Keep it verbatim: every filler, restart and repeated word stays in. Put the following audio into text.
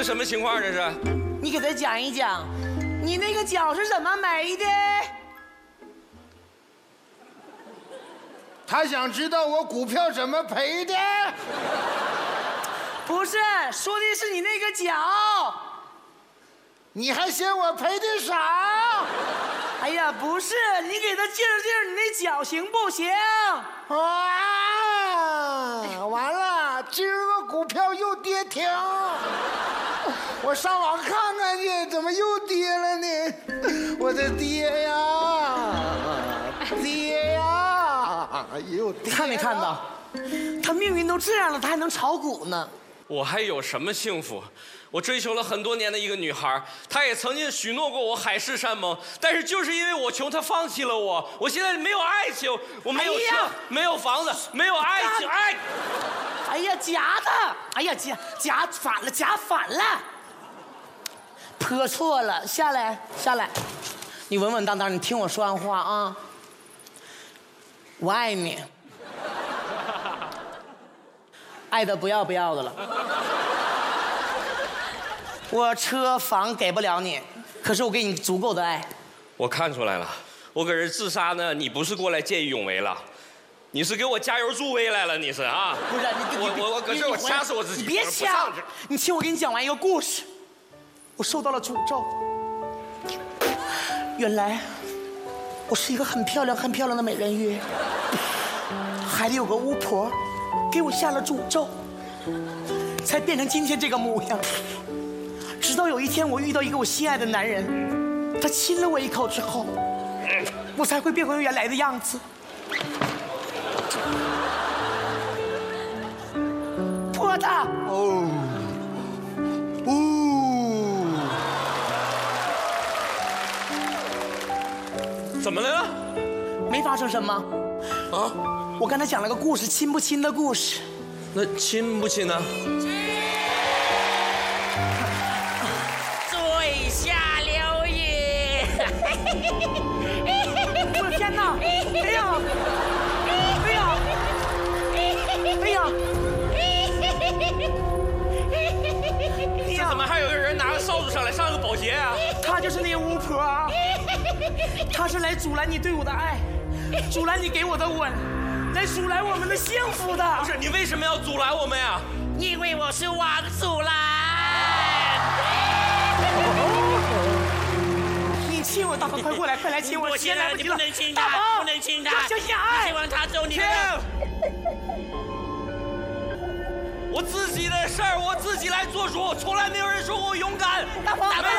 这什么情况？这是？ 你给他讲一讲，你那个脚是怎么没的？ 他想知道我股票怎么赔的？ 不是，说的是你那个脚。 你还嫌我赔的少？ 哎呀，不是，你给他介绍介绍你那脚行不行？ 啊！完了，今儿个股票又跌停，我上网看看去，怎么又跌了呢？我的爹呀，爹呀，又跌了！ 看没看到？他命运都这样了，他还能炒股呢？ 我还有什么幸福？我追求了很多年的一个女孩，她也曾经许诺过我海誓山盟，但是就是因为我穷，她放弃了我。我现在没有爱情，我没有车，哎、没有房子，没有爱情。哎， 哎呀，夹的！哎呀，夹夹反了，夹反了，泼错了，下来，下来，你稳稳当当，你听我说完话啊！我爱你，爱的不要不要的了。我车房给不了你，可是我给你足够的爱。 我看出来了，我搁这自杀呢，你不是过来见义勇为了，你是给我加油助威来了，你是啊？ 不是，你我我我搁这我掐死我自己！ 你别掐！你听我给你讲完一个故事。我受到了诅咒。原来，我是一个很漂亮、很漂亮的美人鱼，海里有个巫婆，给我下了诅咒，才变成今天这个模样。直到有一天，我遇到一个我心爱的男人，他亲了我一口之后，我才会变回原来的样子。泼他！ 哦，哦， 怎么了？ 没发生什么。 啊？ 我刚才讲了个故事，亲不亲的故事。 那亲不亲呢？ 水下流言！ 我的天哪！哎呀！哎呀！哎呀！ 这怎么还有个人拿个扫帚上来上个保洁啊？ 她就是那个巫婆啊！她是来阻拦你对我的爱，阻拦你给我的吻，来阻拦我们的幸福的。 不是，你为什么要阻拦我们呀？ 因为我是王祖蓝。 你亲我，大宝，快过来，快来亲我！ 我现在你不能亲他，不能亲他， 相信爱， 希望他走你。 我自己的事儿我自己来做主，从来没有人说过我勇敢。 大宝， 没